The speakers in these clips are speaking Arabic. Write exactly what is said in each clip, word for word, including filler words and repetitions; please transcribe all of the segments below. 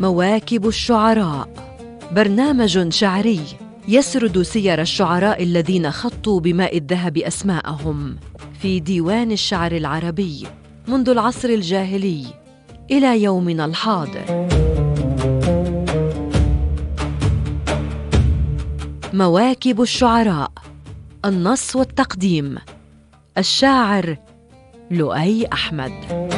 مواكب الشعراء، برنامج شعري يسرد سير الشعراء الذين خطوا بماء الذهب أسماءهم في ديوان الشعر العربي منذ العصر الجاهلي إلى يومنا الحاضر. مواكب الشعراء، النص والتقديم، الشاعر لؤي أحمد.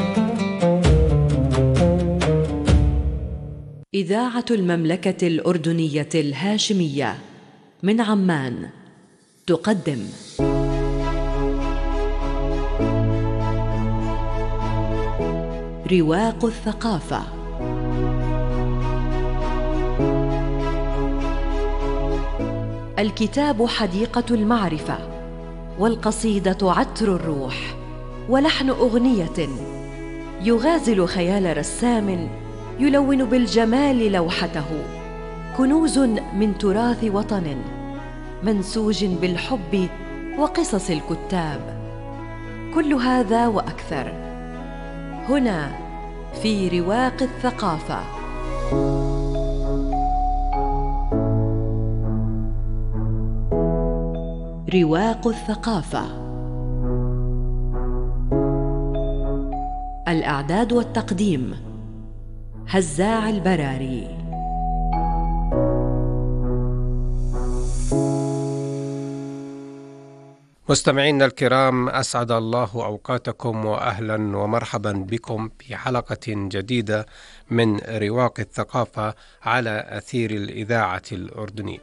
إذاعة المملكة الأردنية الهاشمية من عمان تقدم رواق الثقافة. الكتاب حديقة المعرفة، والقصيدة عطر الروح، ولحن أغنية يغازل خيال رسام يلون بالجمال لوحته، كنوز من تراث وطن منسوج بالحب وقصص الكتاب. كل هذا وأكثر هنا في رواق الثقافة. رواق الثقافة. الإعداد والتقديم هزاع البراري. مستمعينا الكرام، أسعد الله أوقاتكم وأهلا ومرحبا بكم في حلقة جديدة من رواق الثقافة على أثير الإذاعة الأردنية.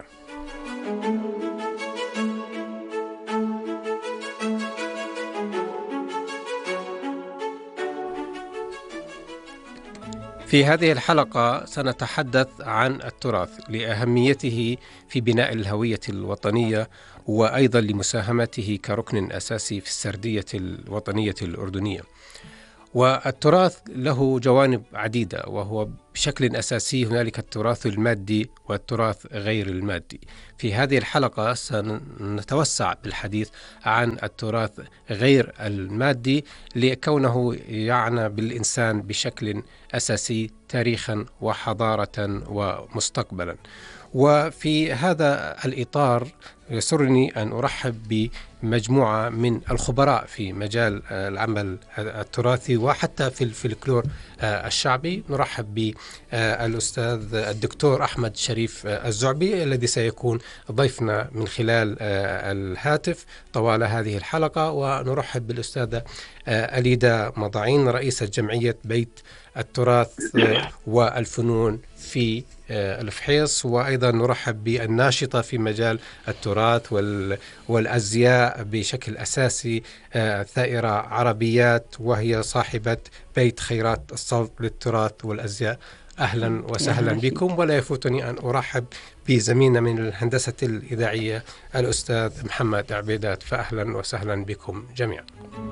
في هذه الحلقة سنتحدث عن التراث لأهميته في بناء الهوية الوطنية، وأيضا لمساهمته كركن أساسي في السردية الوطنية الأردنية. والتراث له جوانب عديدة، وهو بشكل أساسي هنالك التراث المادي والتراث غير المادي. في هذه الحلقة سنتوسع بالحديث عن التراث غير المادي، لكونه يعنى بالإنسان بشكل أساسي تاريخا وحضارة ومستقبلا. وفي هذا الإطار يسرني أن أرحب بمجموعة من الخبراء في مجال العمل التراثي وحتى في الفلكلور الشعبي. نرحب بالأستاذ الدكتور أحمد شريف الزعبي الذي سيكون ضيفنا من خلال الهاتف طوال هذه الحلقة، ونرحب بالأستاذة أليدا مضاعين رئيسة جمعية بيت التراث والفنون في الفحيص، وأيضا نرحب بالناشطة في مجال التراث والأزياء بشكل أساسي ثائرة عربيات، وهي صاحبة بيت خيرات الصوت للتراث والأزياء. أهلا وسهلا بكم. ولا يفوتني أن أرحب بزميلنا من الهندسة الإذاعية الأستاذ محمد عبيدات. فأهلا وسهلا بكم جميعا.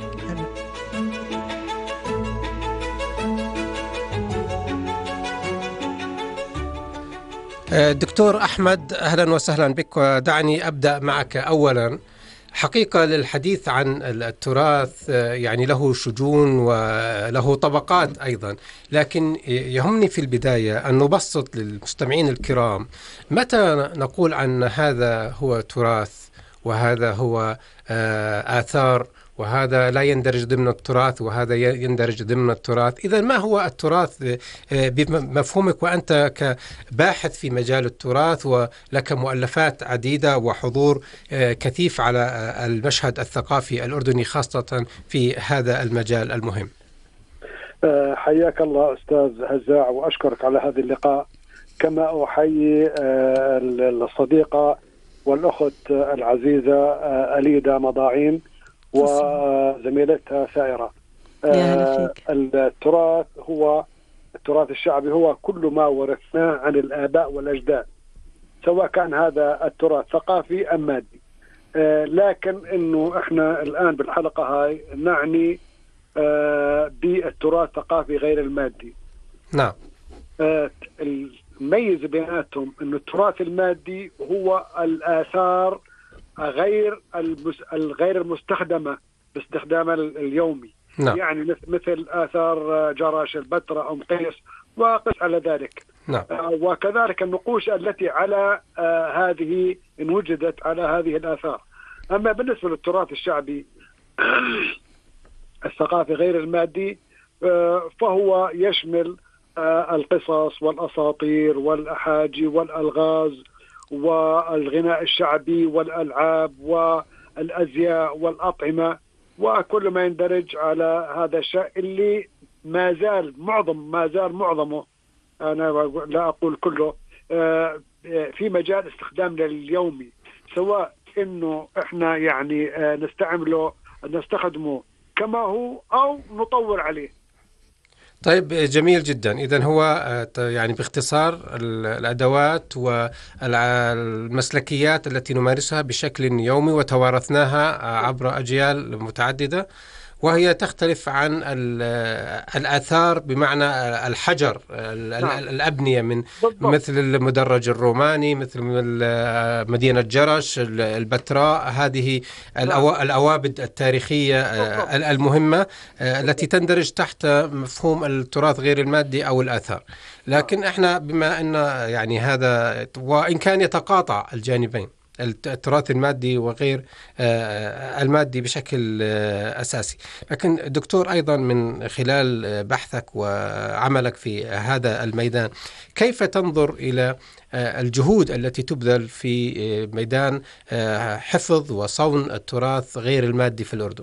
دكتور أحمد، أهلا وسهلا بك. ودعني أبدأ معك أولا. حقيقة للحديث عن التراث يعني له شجون وله طبقات أيضا، لكن يهمني في البداية أن نبسط للمستمعين الكرام متى نقول عن هذا هو تراث وهذا هو آثار وهذا لا يندرج ضمن التراث وهذا يندرج ضمن التراث. إذا ما هو التراث بمفهومك، وأنت كباحث في مجال التراث ولك مؤلفات عديدة وحضور كثيف على المشهد الثقافي الأردني خاصة في هذا المجال المهم؟ حياك الله أستاذ هزاع، وأشكرك على هذا اللقاء، كما أحيي الصديقة والأخت العزيزة أليدا مضاعين وزميلتها ثائرة. آه التراث هو التراث الشعبي هو كل ما ورثناه عن الآباء والأجداد، سواء كان هذا التراث ثقافي أم مادي. آه لكن إنه إحنا الآن بالحلقة هاي نعني آه بالتراث الثقافي غير المادي. نعم. آه الميز بيناتهم إنه التراث المادي هو الآثار غير الغير المستخدمة باستخدامها اليومي. نعم. يعني مثل آثار جراش البتراء أو مقيس وقس على ذلك. نعم. وكذلك النقوش التي على هذه إن وجدت على هذه الآثار. أما بالنسبة للتراث الشعبي الثقافي غير المادي فهو يشمل القصص والأساطير والأحاجي والألغاز والغناء الشعبي والألعاب والأزياء والأطعمة وكل ما يندرج على هذا الشيء اللي ما زال معظم ما زال معظمه، أنا لا أقول كله، في مجال استخدامنا اليومي، سواء إنه إحنا يعني نستعمله نستخدمه كما هو أو نطور عليه. طيب جميل جدا. إذن هو يعني باختصار الأدوات والمسلكيات التي نمارسها بشكل يومي وتوارثناها عبر أجيال متعددة، وهي تختلف عن الآثار بمعنى الحجر، نعم. الأبنية من بالضبط. مثل المدرج الروماني، مثل مدينة جرش، البتراء، هذه نعم. الأوابد التاريخية بالضبط. المهمة التي تندرج تحت مفهوم التراث غير المادي أو الآثار. لكن احنا بما أن يعني هذا وإن كان يتقاطع الجانبين، التراث المادي وغير المادي بشكل أساسي، لكن دكتور أيضا من خلال بحثك وعملك في هذا الميدان كيف تنظر إلى الجهود التي تبذل في ميدان حفظ وصون التراث غير المادي في الأردن؟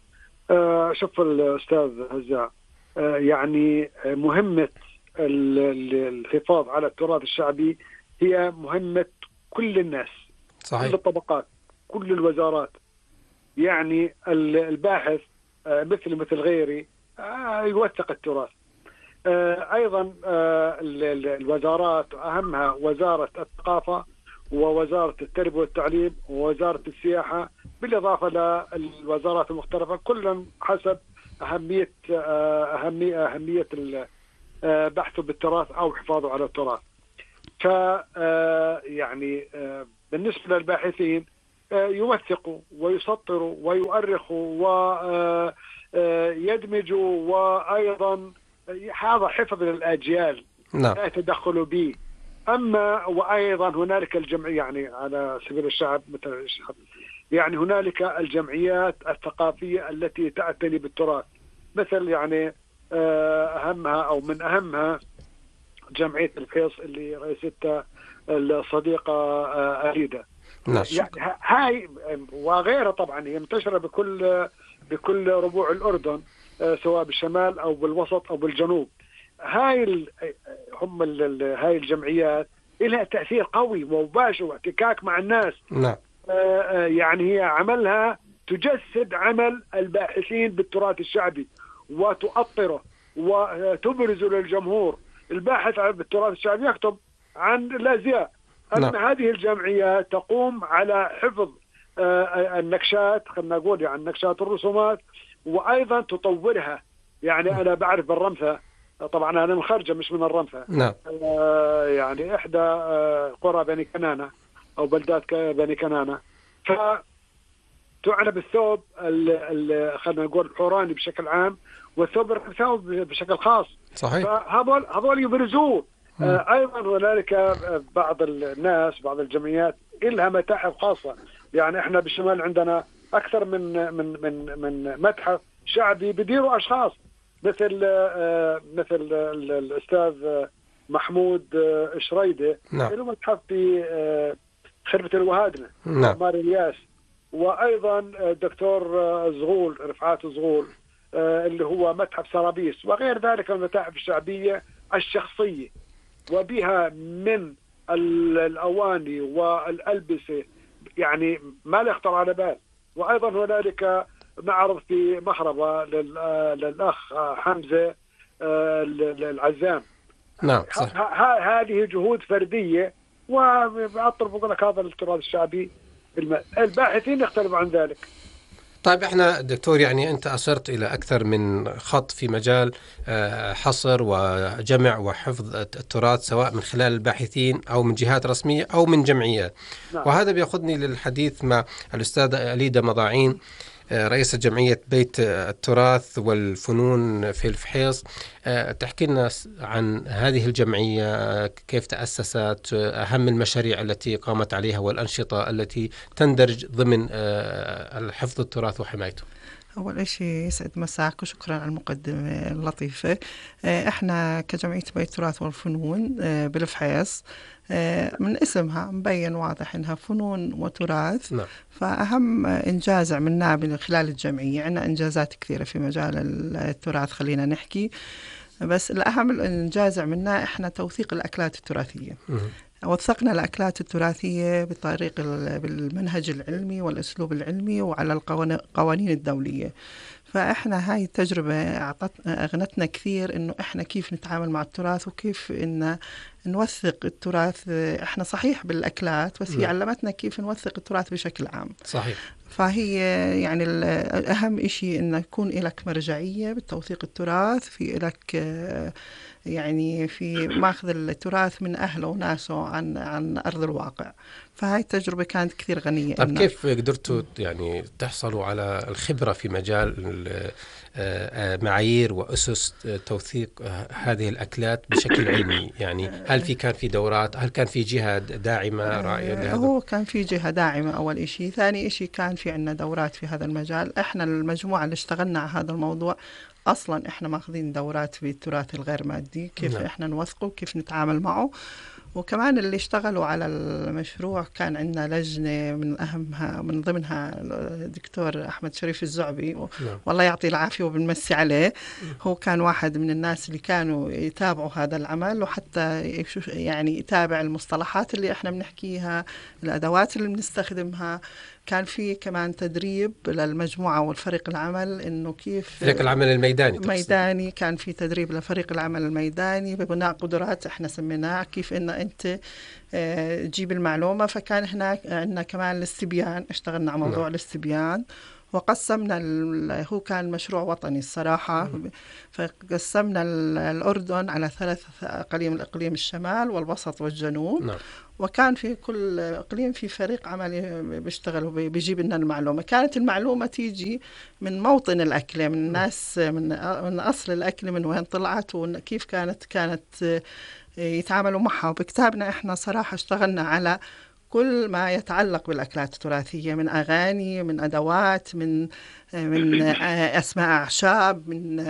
شوف الأستاذ هزاع، يعني مهمة الحفاظ على التراث الشعبي هي مهمة كل الناس، صحيح. كل الطبقات، كل الوزارات. يعني الباحث مثل مثل غيري يوثق التراث، أيضا الوزارات أهمها وزارة الثقافة ووزارة التربية والتعليم ووزارة السياحة، بالإضافة للوزارات المختلفة، كلا حسب أهمية أهمية أهمية بحثه بالتراث أو حفاظه على التراث. ف يعني بالنسبة للباحثين يوثقوا ويسطروا ويؤرخوا ويدمجوا، وأيضا هذا حفظ للأجيال لا يتدخلوا به. أما وأيضا هنالك الجمعية، يعني على سبيل الشعب مثل الشعب، يعني هنالك الجمعيات الثقافية التي تعتني بالتراث، مثل يعني أهمها أو من أهمها جمعية الفيص اللي رئيستها الصديقة أليدا. يعني هاي وغيرها طبعا هي منتشرة بكل بكل ربوع الأردن، سواء بالشمال أو بالوسط أو بالجنوب. هاي هم هاي الجمعيات لها تأثير قوي ومباشر واحتكاك مع الناس. نعم. يعني هي عملها تجسد عمل الباحثين بالتراث الشعبي وتؤطره وتبرزه للجمهور. الباحث بالتراث الشعبي يكتب عن الأزياء، أما نعم. هذه الجمعيات تقوم على حفظ النكشات، خلنا نقول يعني النكشات الرسومات، وأيضا تطورها. يعني أنا بعرف بالرمثة، طبعا أنا من خارجة مش من الرمثة، نعم. يعني إحدى قرى بني كنانة أو بلدات بني كنانة، فتعنى بالثوب خلنا نقول الحوراني بشكل عام والثوب الثوب بشكل خاص. صحيح. فهذول هذول يبرزوه. آه أيضا هنالك بعض الناس بعض الجمعيات إلها متاحف خاصة. يعني إحنا بالشمال عندنا أكثر من من من من متحف شعبي بديروا أشخاص، مثل آه مثل الأستاذ محمود آه شريدة، نعم. له متحف في آه خربة الوهادنة، نعم. مار الياس، وأيضا الدكتور زغول رفعات زغول آه اللي هو متحف سرابيس، وغير ذلك المتاحف الشعبية الشخصية، وبها من الأواني والألبسة يعني ما لا يخطر على بال. وأيضا هنالك معرض في مخربة للأخ حمزة العزام. نعم. هذه جهود فردية، وأطلب أقول لك هذا التراث الشعبي الباحثين يختلفوا عن ذلك. طيب احنا دكتور يعني انت اشرت الى اكثر من خط في مجال حصر وجمع وحفظ التراث، سواء من خلال الباحثين او من جهات رسميه او من جمعيات. نعم. وهذا بياخذني للحديث مع الاستاذه أليدا مضاعين رئيسة جمعية بيت التراث والفنون في الفحيص، تحكي لنا عن هذه الجمعية، كيف تأسست، أهم المشاريع التي قامت عليها والأنشطة التي تندرج ضمن حفظ التراث وحمايته. أول شيء يسعد مساك وشكرا على المقدمة اللطيفة. إحنا كجمعية بيت التراث والفنون بالفحيص، من اسمها مبين واضح إنها فنون وتراث. نعم. فأهم إنجاز عملناه من خلال الجمعية، عندنا إنجازات كثيرة في مجال التراث خلينا نحكي، بس الأهم الإنجاز عملناه إحنا توثيق الأكلات التراثية. م- وثقنا الأكلات التراثية بطريق بالمنهج العلمي والأسلوب العلمي وعلى القوانين الدولية. فإحنا هاي التجربة أعطتنا أغنتنا كثير إنه إحنا كيف نتعامل مع التراث وكيف إن نوثق التراث. إحنا صحيح بالأكلات، بس هي علمتنا كيف نوثق التراث بشكل عام. صحيح. فهي يعني الأهم إشي إنه يكون لك مرجعية بالتوثيق التراث، في لك يعني في ماخذ التراث من أهله وناسه عن عن أرض الواقع. فهاي التجربة كانت كثير غنية. طيب كيف قدرتوا يعني تحصلوا على الخبرة في مجال معايير وأسس توثيق هذه الأكلات بشكل علمي؟ يعني هل في كان في دورات، هل كان في جهة داعمة رأي لهذا؟ هو كان في جهة داعمة أول إشي. ثاني إشي كان في عنا دورات في هذا المجال. إحنا المجموعة اللي اشتغلنا على هذا الموضوع أصلاً إحنا ماخذين دورات في التراث الغير مادي، كيف نعم. إحنا نوثقه وكيف نتعامل معه. وكمان اللي اشتغلوا على المشروع كان عندنا لجنة من أهمها من ضمنها الدكتور أحمد شريف الزعبي، نعم. والله يعطيه العافية وبنمسي عليه. هو كان واحد من الناس اللي كانوا يتابعوا هذا العمل، وحتى يعني يتابع المصطلحات اللي إحنا بنحكيها، الأدوات اللي بنستخدمها. كان في كمان تدريب للمجموعة والفريق العمل إنه كيف فريق العمل الميداني ميداني كان في تدريب لفريق العمل الميداني ببناء قدرات إحنا سميناه، كيف إن أنت تجيب المعلومة. فكان هناك عندنا كمان الاستبيان، اشتغلنا على موضوع الاستبيان، وقسمنا هو كان مشروع وطني الصراحة. م. فقسمنا الأردن على ثلاث أقاليم، الإقليم الشمال والوسط والجنوب. نعم. وكان في كل إقليم في فريق عملي بيشتغل وبيجيب لنا المعلومة. كانت المعلومة تيجي من موطن الأكل، من الناس، من من أصل الأكل، من وين طلعت وكيف كانت كانت يتعاملوا معها. وبكتابنا إحنا صراحة اشتغلنا على كل ما يتعلق بالأكلات التراثية، من أغاني، من أدوات، من من أسماء أعشاب، من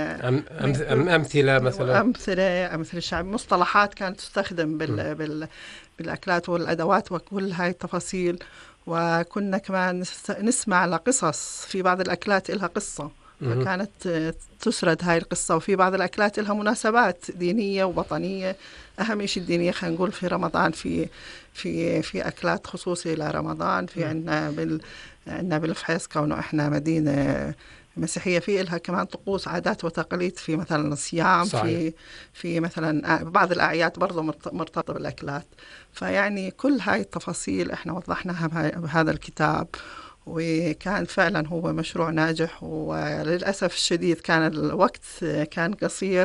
أمثلة مثلا أمثلة أمثلة الشعب، مصطلحات كانت تستخدم بال بال بالأكلات والأدوات وكل هاي التفاصيل. وكنا كمان نسمع على قصص، في بعض الأكلات إلها قصة، فكانت تسرد هاي القصة. وفي بعض الأكلات إلها مناسبات دينية ووطنية. أهم شيء الدينية، خلينا نقول في رمضان في في في أكلات خصوصية لرمضان. في عندنا بال عندنا بالفحيص كونه إحنا مدينة مسيحية، في إلها كمان طقوس عادات وتقاليد، في مثلا الصيام، في في مثلا بعض الأعياد برضو مرتبطة بالأكلات. فيعني كل هاي التفاصيل إحنا وضحناها بهذا الكتاب، وكان فعلا هو مشروع ناجح. وللأسف الشديد كان الوقت كان قصير،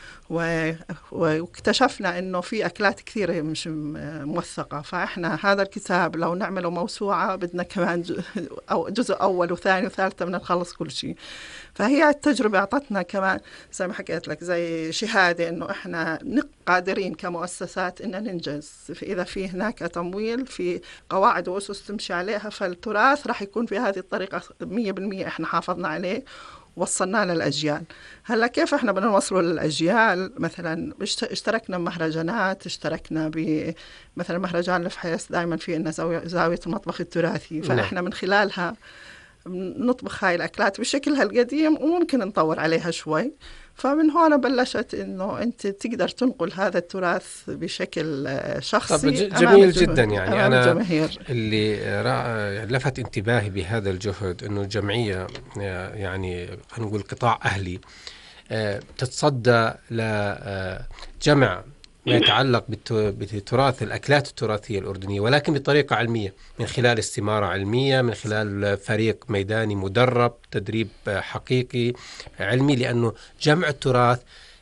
واكتشفنا إنه في أكلات كثيرة مش موثقة. فإحنا هذا الكتاب لو نعمله موسوعة بدنا كمان جزء أول وثاني وثالثة بدنا نخلص كل شيء. فهي التجربة أعطتنا كمان زي ما حكيت لك زي شهادة إنه إحنا قادرين كمؤسسات إن ننجز. إذا في هناك تمويل، في قواعد وأسس تمشي عليها، فالتراث راح يكون في هذه الطريقة مية بالمية إحنا حافظنا عليه وصلنا للأجيال. هلا كيف إحنا بدنا نوصله للأجيال؟ مثلا اشتركنا بمهرجانات، اشتركنا بمثلا مهرجان الفحيص دائما في إنه زاوية المطبخ التراثي، فإحنا من خلالها نطبخ هاي الأكلات بشكلها القديم وممكن نطور عليها شوي. فمن هنا بلشت إنه أنت تقدر تنقل هذا التراث بشكل شخصي. جميل جدا. يعني أنا الجماهير. اللي لفت انتباهي بهذا الجهد إنه الجمعية يعني هنقول قطاع أهلي تتصدى لجمع ما يتعلق بتراث الأكلات التراثية الأردنية، ولكن بطريقة علمية، من خلال استمارة علمية، من خلال فريق ميداني مدرب، تدريب حقيقي علمي. لأنه جمع التراث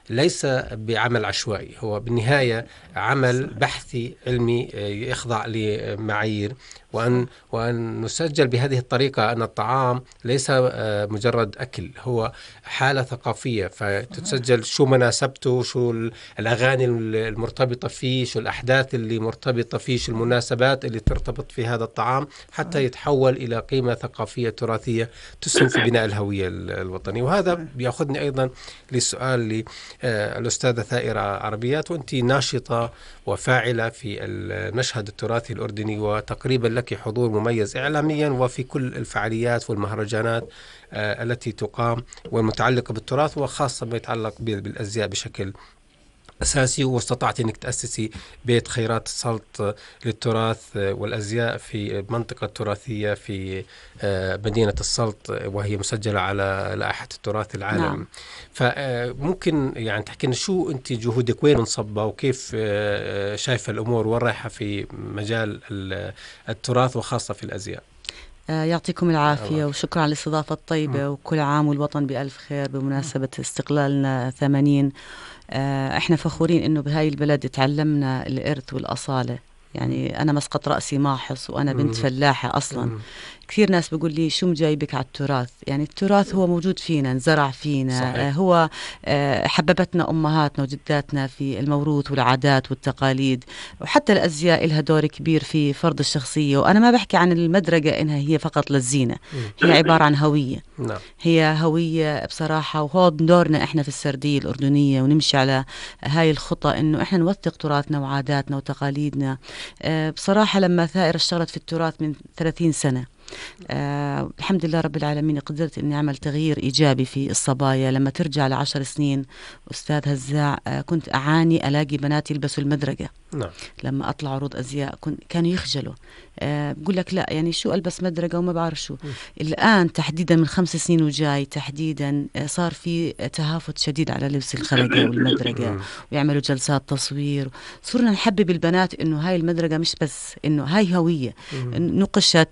ليس بعمل عشوائي، هو بالنهاية عمل بحثي علمي يخضع لمعايير، وأن وأن نسجل بهذه الطريقة أن الطعام ليس مجرد أكل، هو حالة ثقافية، فتتسجل شو مناسبته، شو الأغاني المرتبطة فيه، شو الأحداث اللي مرتبطة فيه، شو المناسبات اللي ترتبط في هذا الطعام، حتى يتحول إلى قيمة ثقافية تراثية تسهم في بناء الهوية الوطنية. وهذا بيأخذني أيضا للسؤال للأستاذة ثائرة عربيات، وأنت ناشطة وفاعلة في المشهد التراثي الأردني، وتقريبا لك حضور مميز إعلاميا وفي كل الفعاليات والمهرجانات التي تقام والمتعلقة بالتراث، وخاصة ما يتعلق بالأزياء بشكل أساسي، واستطعت أنك تأسسي بيت خيرات السلط للتراث والأزياء في منطقة تراثية في مدينة السلط، وهي مسجلة على لائحة التراث العالمي. نعم. فممكن يعني تحكي لنا شو أنت جهودك وين منصبة، وكيف شايفة الأمور وين رايحة في مجال التراث وخاصة في الأزياء؟ يعطيكم العافية وشكرا على الاستضافة الطيبة، وكل عام والوطن بألف خير بمناسبة استقلالنا ثمانين. احنا فخورين انه بهاي البلد تعلمنا الإرث والأصالة. يعني أنا مسقط رأسي ماحص وأنا بنت فلاحة أصلا. كثير ناس بيقول لي شو مجايبك على التراث؟ يعني التراث هو موجود فينا، انزرع فينا. صحيح. هو حببتنا أمهاتنا وجداتنا في الموروث والعادات والتقاليد، وحتى الأزياء لها دور كبير في فرض الشخصية. وأنا ما بحكي عن المدرجة إنها هي فقط للزينة، هي عبارة عن هوية. نعم. هي هوية بصراحة، وهو دورنا إحنا في السردية الأردنية، ونمشي على هاي الخطة إنه إحنا نوثق تراثنا وعاداتنا وتقاليدنا. بصراحة لما ثائرة اشتغلت في التراث من ثلاثين سنة، آه الحمد لله رب العالمين قدرت اني اعمل تغيير ايجابي في الصبايا. لما ترجع لعشر سنين استاذ هزاع، آه كنت اعاني الاقي بنات يلبسوا المدرجة. نعم. لما اطلع عروض ازياء كنت كانوا يخجلوا، آه بقول لك لا يعني شو البس مدرجة وما بعرف شو. م. الان تحديدا من خمس سنين وجاي تحديدا آه صار في تهافت شديد على لبس الخلقة والمدرجة، ويعملوا جلسات تصوير. صرنا نحبب البنات انه هاي المدرجة مش بس انه هاي هوية، نقشت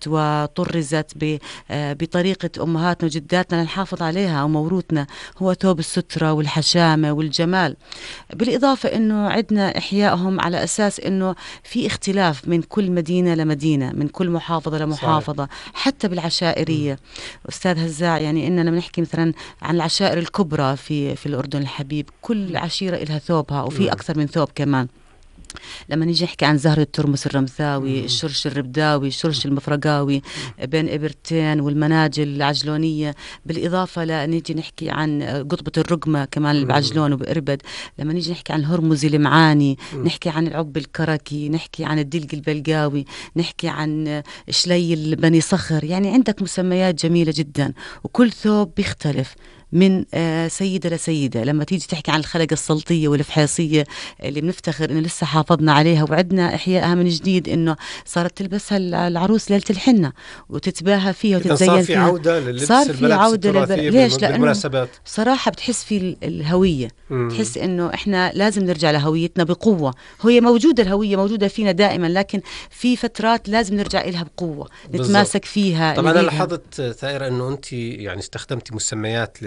وطرزت بطريقة امهاتنا وجداتنا لنحافظ عليها، وموروثنا هو ثوب السترة والحشامة والجمال. بالاضافة انه عندنا احيائهم على أساس أنه في اختلاف من كل مدينة لمدينة، من كل محافظة لمحافظة. صحيح. حتى بالعشائرية. م. أستاذ هزاع، يعني إننا بنحكي مثلا عن العشائر الكبرى في في الأردن الحبيب، كل عشيرة لها ثوبها، وفي م. أكثر من ثوب كمان. لما نيجي نحكي عن زهرة الترمس الرمثاوي، الشرش الربداوي، الشرش المفرقاوي بين إبرتين، والمناجل العجلونية، بالإضافة لنيجي نحكي عن قطبة الرقمة كمان بعجلون وبإربد. لما نيجي نحكي عن الهرمزي المعاني، نحكي عن العب الكركي، نحكي عن الدلق البلقاوي، نحكي عن شلي البني صخر. يعني عندك مسميات جميلة جدا، وكل ثوب بيختلف من سيدة لسيدة. لما تيجي تحكي عن الخلقة السلطية والفحيصية اللي بنفتخر إنه لسه حافظنا عليها وعدنا إحيائها من جديد، إنه صارت تلبسها العروس ليلة الحنة وتتباهى فيها وتتزين صار في فيها. عودة للبس صار في عودة التراثية. ليش؟ لأنه صراحة بتحس في الهوية. مم. تحس إنه إحنا لازم نرجع لهويتنا بقوة. هي موجودة، الهوية موجودة فينا دائما، لكن في فترات لازم نرجع إلها بقوة، نتماسك فيها. طبعا أنا لاحظت ثائرة إنه أنت يعني استخدمتي مسميات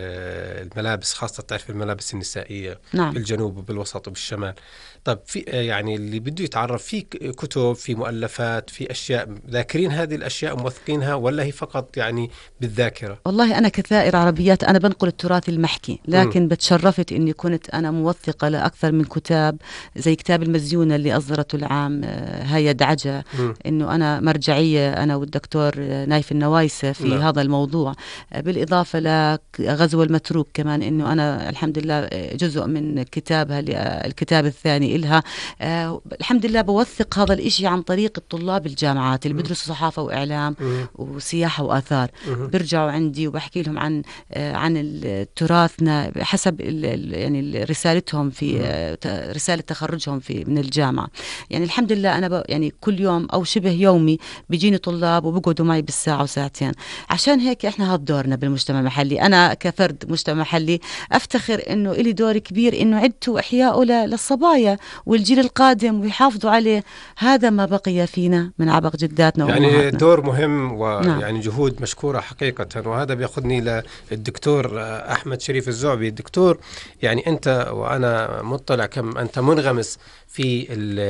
الملابس، خاصة تعرف الملابس النسائية. نعم. في الجنوب وبالوسط وبالشمال. طب في يعني اللي بده يتعرف في كتب، في مؤلفات، في أشياء ذاكرين هذه الأشياء وموثقينها، ولا هي فقط يعني بالذاكرة؟ والله أنا كثائرة عربيات أنا بنقل التراث المحكي، لكن م. بتشرفت إني كنت أنا موثقة لأكثر من كتاب، زي كتاب المزيونة اللي أصدرته العام هيا دعجة، م. إنه أنا مرجعية أنا والدكتور نايف النوايسة في لا. هذا الموضوع. بالإضافة لغزو المتروك كمان، إنه أنا الحمد لله جزء من كتابها الكتاب الثاني إلها. آه الحمد لله بوثق هذا الإشي عن طريق الطلاب الجامعات اللي بيدرسوا صحافة وإعلام وسياحة وآثار. بيرجعوا عندي وبحكي لهم عن آه عن تراثنا حسب ال ال يعني رسالتهم في آه رسالة تخرجهم في من الجامعة. يعني الحمد لله أنا يعني كل يوم أو شبه يومي بيجيني طلاب وبقعدوا معي بالساعة وساعتين. عشان هيك إحنا هذا دورنا بالمجتمع المحلي. أنا أنا كفرد مجتمع محلي أفتخر إنه إلي دور كبير إنه عدته وإحياؤه للصبايا والجيل القادم ويحافظوا عليه. هذا ما بقي فينا من عبق جداتنا يعني وأمهاتنا. دور مهم ويعني نعم. جهود مشكورة حقيقة. وهذا بيأخذني للدكتور أحمد شريف الزعبي. الدكتور، يعني أنت وأنا مطلع كم أنت منغمس في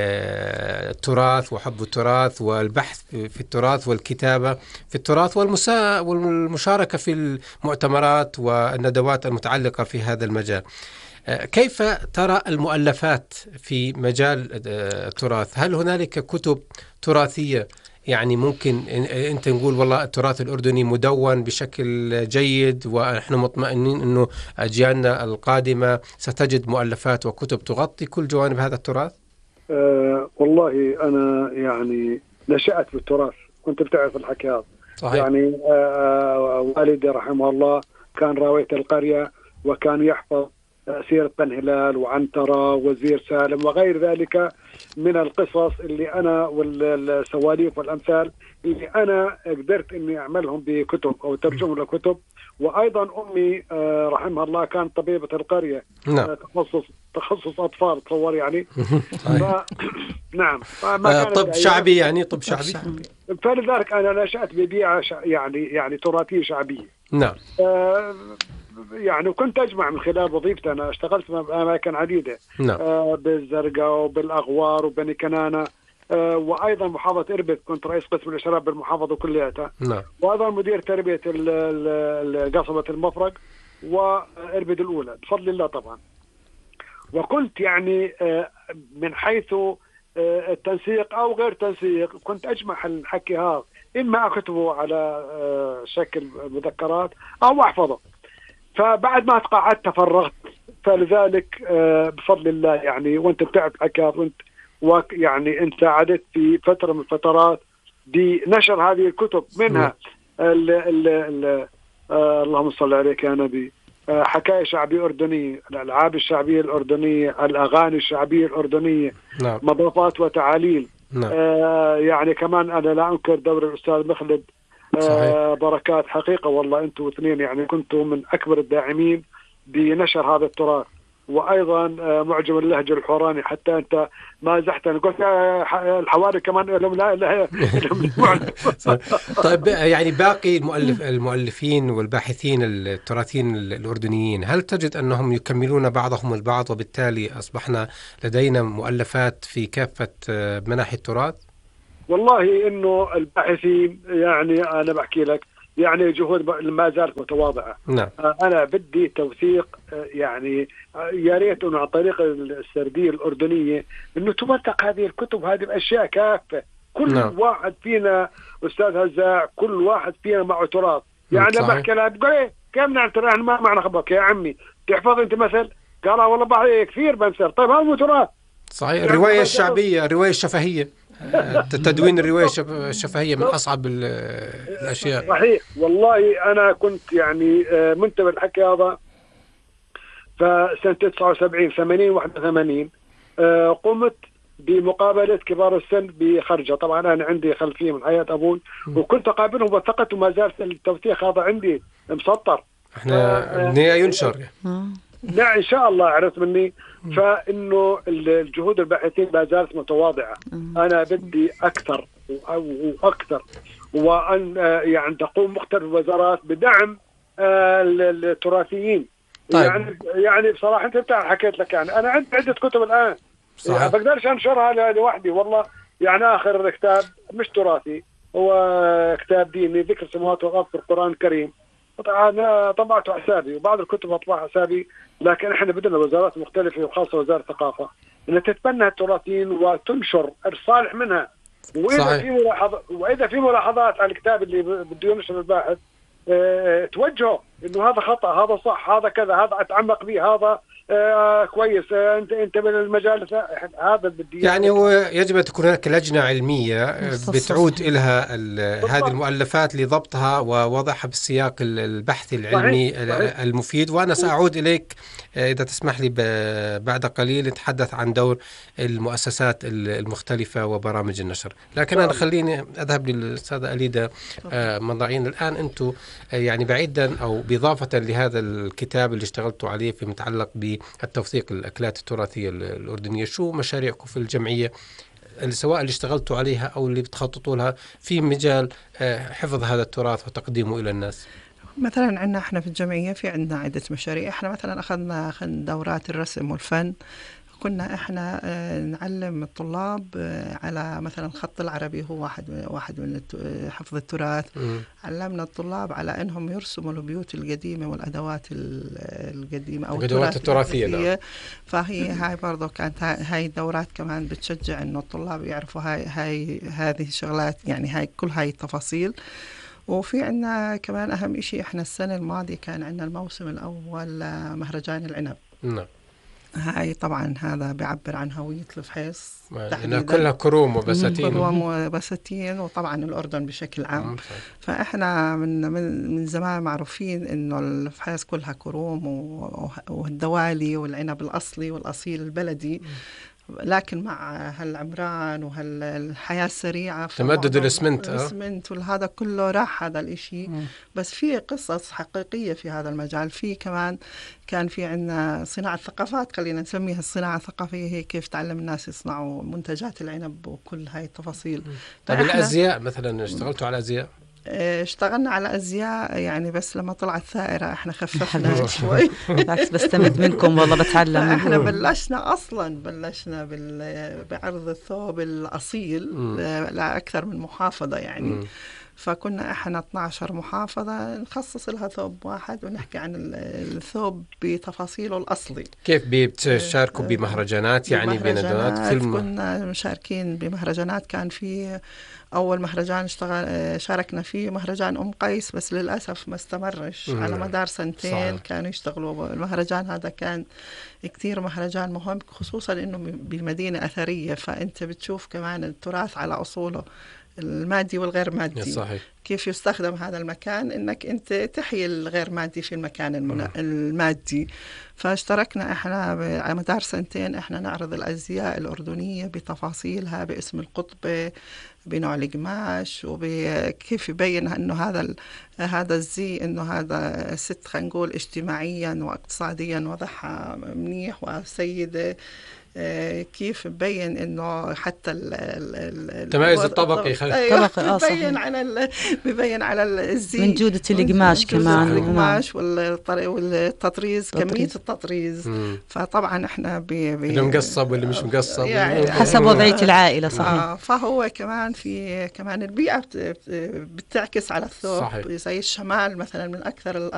التراث وحب التراث والبحث في التراث والكتابة في التراث والمسا... والمشاركة في المؤتمرات والندوات المتعلقة في هذا المجال. كيف ترى المؤلفات في مجال التراث؟ هل هنالك كتب تراثية يعني ممكن أنت نقول والله التراث الأردني مدون بشكل جيد ونحن مطمئنين أنه أجيالنا القادمة ستجد مؤلفات وكتب تغطي كل جوانب هذا التراث؟ أه والله أنا يعني نشأت بالتراث، كنت بتعرف الحكي هذا. صحيح. يعني أه والدي رحمه الله كان راوية القرية، وكان يحفظ سيرة بن هلال وعنترة وزير سالم وغير ذلك من القصص اللي أنا والسواليف والأمثال اللي أنا قدرت إني أعملهم بكتب أو ترجمهم لكتب. وأيضا أمي رحمها الله كانت طبيبة القرية. نعم. تخصص تخصص أطفال تصور يعني. ف... نعم. طب شعبي يعني طب شعبي. فلذلك أنا نشأت ببيئة يعني يعني تراثية شعبية. نعم. آه يعني وكنت أجمع من خلال وظيفتي. أنا اشتغلت في أماكن عديدة. نعم. آه بالزرقاء وبالأغوار وبني كنانة، آه وأيضا محافظة إربد كنت رئيس قسم الإشراف بالمحافظة كلياتها. نعم. وأيضا مدير تربية قصبة المفرق وإربد الأولى بفضل الله طبعا. وكنت يعني آه من حيث آه التنسيق أو غير تنسيق كنت أجمع الحكي هذا، إما أكتبه على آه شكل مذكرات أو أحفظه. فبعد ما تقاعدت تفرغت، فلذلك آه بفضل الله يعني وانت بتعرف حكايات وانت يعني انت ساعدت في فترة من الفترات بنشر هذه الكتب، منها ال ال ال آه اللهم صل عليك يا نبي، آه حكاية شعبية أردنية، الألعاب الشعبية الأردنية، الأغاني الشعبية الأردنية. نعم. مضافات وتعاليل. نعم. آه يعني كمان أنا لا أنكر دور الأستاذ مخلد آه بركات، حقيقة والله أنتوا اثنين يعني كنتوا من أكبر الداعمين بنشر هذا التراث. وأيضا آه معجم اللهجة الحوراني، حتى أنت ما زحت أنا قلت آه الحواري كمان لهم لا لا طيب يعني باقي المؤلف المؤلفين والباحثين التراثيين الأردنيين، هل تجد أنهم يكملون بعضهم البعض وبالتالي أصبحنا لدينا مؤلفات في كافة آه مناحي التراث؟ والله إنه الباحثين يعني أنا بحكي لك يعني جهود ما زالت متواضعة. نعم. أنا بدي توثيق يعني يا ريت إنه عن طريق السردية الأردنية إنه توثق هذه الكتب، هذه الأشياء كافة. كل نعم. واحد فينا أستاذ هزاع، كل واحد فينا معه تراث. يعني لما أحكي لها بقول إيه كيف نعترف إحنا ما معنا خبرك يا عمي تحفظ أنت مثل، قال والله بعض كثير بنسر. طيب هذا مو تراث. صحيح. الرواية الشعبية، الرواية الشفهية، تدوين الرواية الشفهية من أصعب الأشياء. صحيح. والله أنا كنت يعني منتبه الحكي هذا. فسنة تسعة وسبعين ثمانين واحد وثمانين قمت بمقابلة كبار السن بخرجة. طبعا أنا عندي خلفية من حياة أبوي وكنت أقابلهم وثقت وما زالت التوثيق هذا عندي مسطر. احنا بنية ينشر. لا إن شاء الله عرفت مني. فإنه الجهود الباحثين ما زالت متواضعة. أنا بدي أكثر وأكثر، وأن يعني تقوم مختلف الوزارات بدعم التراثيين. طيب. يعني يعني بصراحة أنت بتعرف حكيت لك يعني أنا عندي عدة كتب الآن. صحيح. يعني بقدرش أنشرها لوحدي والله. يعني آخر كتاب مش تراثي هو كتاب ديني ذكر سماوات والأرض في القرآن الكريم. أنا طبعته حسابي وبعض الكتب أطبع حسابي، لكن إحنا بدنا وزارات مختلفة وخاصة وزارة الثقافة أن تتبنى التراثيين وتنشر الصالح منها. وإذا في ملاحظة وإذا في ملاحظات على الكتاب اللي بده ينشر الباحث اه توجهه إنه هذا خطأ، هذا صح، هذا كذا، هذا أتعمق به، هذا آه كويس. آه انت انت من المجال هذا بدي يعني هو يجب ان تكون هناك لجنه علميه بتعود لها هذه المؤلفات لضبطها ووضعها بالسياق البحثي العلمي صحيح. صحيح. المفيد. وانا ساعود اليك اذا تسمح لي بعد قليل نتحدث عن دور المؤسسات المختلفه وبرامج النشر. لكن انا خليني اذهب للاستاذه أليدا منضعين. الان انتم يعني بعيدا او باضافه لهذا الكتاب اللي اشتغلتوا عليه في متعلق بالتوثيق الأكلات التراثية الأردنية، شو مشاريعكم في الجمعية سواء اللي اشتغلتوا عليها أو اللي بتخططوا لها في مجال حفظ هذا التراث وتقديمه إلى الناس؟ مثلا عندنا احنا في الجمعية في عندنا عدة مشاريع. احنا مثلا أخذنا دورات الرسم والفن، كنا احنا نعلم الطلاب على مثلا الخط العربي، هو واحد واحد من حفظ التراث. م. علمنا الطلاب على انهم يرسموا البيوت القديمه والادوات القديمه او الادوات التراثيه. نعم. فهي هاي برضه كانت هاي الدورات كمان بتشجع انه الطلاب يعرفوا هاي هاي هذه الشغلات، يعني هاي كل هاي التفاصيل. وفي عنا كمان اهم شيء، احنا السنه الماضيه كان عندنا الموسم الاول مهرجان العنب. نعم. هاي طبعا هذا بيعبر عن هوية الفحيص تحديدا، كلها كروم وبساتين كروم وبساتين وطبعا الأردن بشكل عام. فإحنا من من من زمان معروفين إنه الفحيص كلها كروم والدوالي والعنب الأصلي والأصيل البلدي. لكن مع هالعمران وهالحياة السريعة تمدد الاسمنت الاسمنت وهذا كله راح هذا الاشي. بس في قصص حقيقية في هذا المجال. في كمان كان في عندنا صناعة ثقافات، خلينا نسميها الصناعة الثقافية، هي كيف تعلم الناس يصنعوا منتجات العنب وكل هاي التفاصيل. طيب الأزياء مثلا اشتغلتوا على أزياء؟ اشتغلنا على أزياء يعني، بس لما طلعت ثائرة احنا خففنا شوي. بالعكس بستمد منكم والله، بتعلم. احنا بلشنا أصلا بلشنا بعرض الثوب الأصيل لأكثر من محافظة يعني. م. فكنا احنا اثنتي عشرة محافظة نخصص لها ثوب واحد ونحكي عن الثوب بتفاصيله الأصلي. كيف بتشاركوا بمهرجانات يعني بندوات؟ كنا مشاركين بمهرجانات. كان في أول مهرجان اشتغل شاركنا فيه مهرجان أم قيس، بس للأسف ما استمرش. مم. على مدار سنتين صحيح. كانوا يشتغلوا. المهرجان هذا كان كتير مهرجان مهم، خصوصا إنه بمدينة أثرية، فأنت بتشوف كمان التراث على أصوله المادي والغير مادي. صحيح. كيف يستخدم هذا المكان إنك أنت تحيي الغير مادي في المكان المنا... المادي. فاشتركنا إحنا على مدار سنتين إحنا نعرض الأزياء الأردنية بتفاصيلها، باسم القطبة، بنوع القماش، وكيف يبين إنه هذا ال... هذا الزي إنه هذا ست خلينا نقول اجتماعيا واقتصاديا وضعها منيح وسيدة. كيف ببين انه حتى التميز الطبقي طبقي ببين على ال... ببين على الزي من جودة القماش كمان، القماش والتطريز، كمية التطريز. مم. فطبعا احنا ب... اللي مقصب واللي مش مقصب يعني حسب وضعية العائلة. صحيح. آه فهو كمان في كمان البيئة بتعكس على الثوب. صحيح. زي الشمال مثلا من اكثر